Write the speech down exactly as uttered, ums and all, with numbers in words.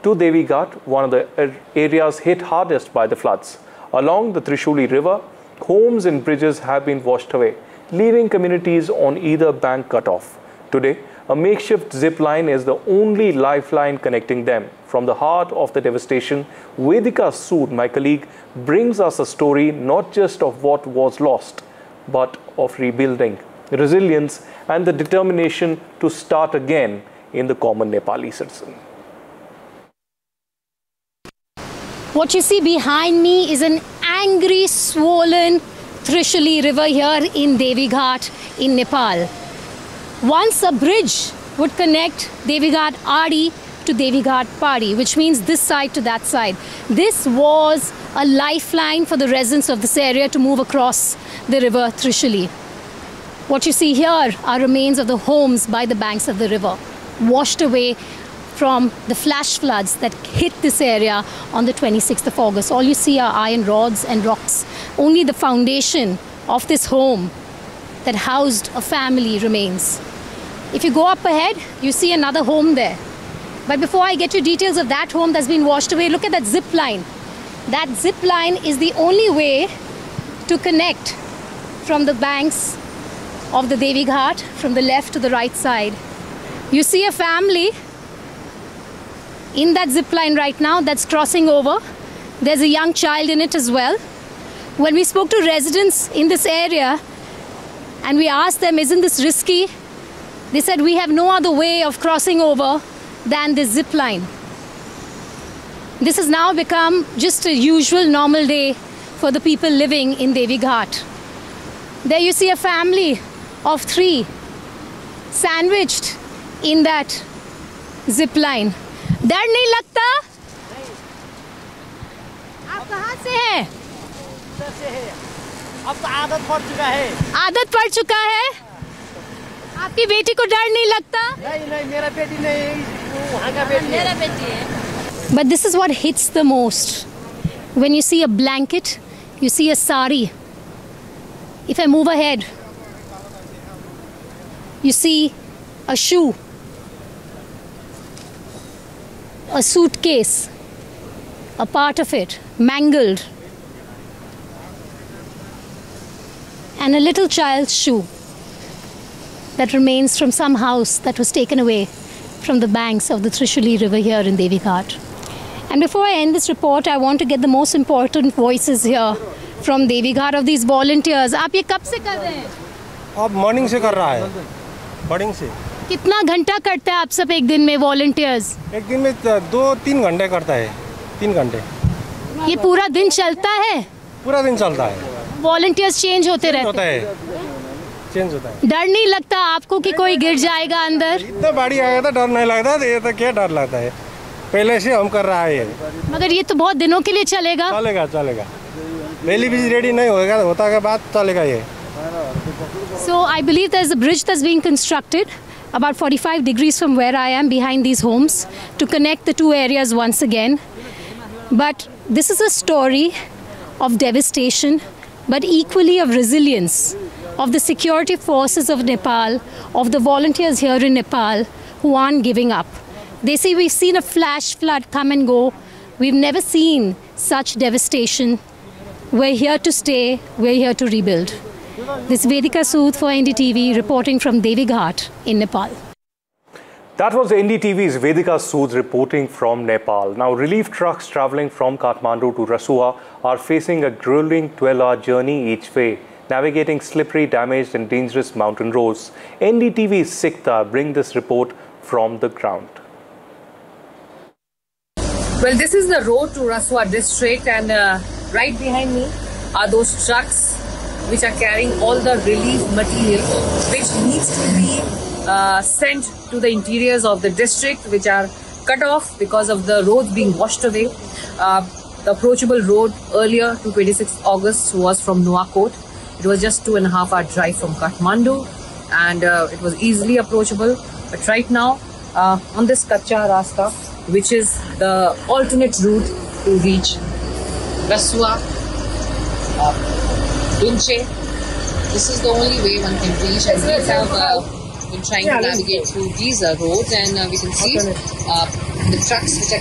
to Devi Ghat, one of the areas hit hardest by the floods. Along the Trishuli River, homes and bridges have been washed away, leaving communities on either bank cut off. Today, a makeshift zip line is the only lifeline connecting them. From the heart of the devastation, Vedika Sood, my colleague, brings us a story not just of what was lost, but of rebuilding, resilience, and the determination to start again in the common Nepali citizen. What you see behind me is an angry, swollen Trishuli River here in Devi Ghat in Nepal. Once a bridge would connect Devi Ghat Adi to Devi Ghat Padi, which means this side to that side. This was a lifeline for the residents of this area to move across the river Trishuli. What you see here are remains of the homes by the banks of the river, washed away from the flash floods that hit this area on the twenty-sixth of August. All you see are iron rods and rocks. Only the foundation of this home that housed a family remains. If you go up ahead, you see another home there. But before I get you details of that home that's been washed away, look at that zip line. That zip line is the only way to connect from the banks of the Devi Ghat from the left to the right side. You see a family in that zip line right now that's crossing over. There's a young child in it as well. When we spoke to residents in this area and we asked them, isn't this risky? They said, we have no other way of crossing over than this zip line. This has now become just a usual normal day for the people living in Devi Ghat. There you see a family of three sandwiched in that zip line. डर नहीं लगता? आप कहाँ से हैं? उधर से है। अब तो आदत पड़ चुका है। आदत पड़ चुका है? आपकी बेटी को डर नहीं लगता? नहीं नहीं मेरा बेटी नहीं, वहाँ का बेटी है। मेरा बेटी है। But this is what hits the most. When you see a blanket, you see a sari. If I move ahead, you see a shoe. A suitcase, a part of it, mangled, and a little child's shoe that remains from some house that was taken away from the banks of the Trishuli River here in Devi Ghat. And before I end this report, I want to get the most important voices here from Devi Ghat of these volunteers. आप ये कब से कर रहे हैं? अब morning से कर रहा है, मॉर्निंग से। कितना घंटा करते हैं आप सब एक दिन में वॉलंटियर्स? एक दिन में दो तीन घंटे करता है, तीन घंटे। ये पूरा दिन चलता है? पूरा दिन चलता है। वॉलंटियर्स चेंज होते रहते होता है, चेंज होता है। डर नहीं लगता आपको कि कोई गिर जाएगा अंदर? इतना बाढ़ आया था, डर नहीं लगता। ये तो क्या डर लगता है, पहले से हम कर रहा है। मगर ये तो बहुत दिनों के लिए चलेगा। चलेगा चलेगा पहले भी रेडी नहीं होगा, होता के बाद चलेगा ये। So I believe there's a bridge that's being constructed about forty-five degrees from where I am, behind these homes, to connect the two areas once again. But this is a story of devastation, but equally of resilience, of the security forces of Nepal, of the volunteers here in Nepal who aren't giving up. They say we've seen a flash flood come and go. We've never seen such devastation. We're here to stay. We're here to rebuild. This is Vedika Sood for N D T V reporting from Devi Ghat in Nepal. That was N D T V's Vedika Sood reporting from Nepal. Now, relief trucks travelling from Kathmandu to Rasua are facing a grueling twelve hour journey each way, navigating slippery, damaged and dangerous mountain roads. N D T V's Sikta bring this report from the ground. Well, this is the road to Rasua district, and uh, right behind me are those trucks which are carrying all the relief material which needs to be uh, sent to the interiors of the district, which are cut off because of the roads being washed away. Uh, the approachable road earlier to twenty-sixth August was from Nuwakot. It was just two and a half hour drive from Kathmandu, and uh, it was easily approachable. But right now, uh, on this Kacha Rasta, which is the alternate route to reach Rasua, uh, Dunche, this is the only way one can reach, as we have uh, been trying to navigate through these uh, roads, and uh, we can see uh, the trucks which are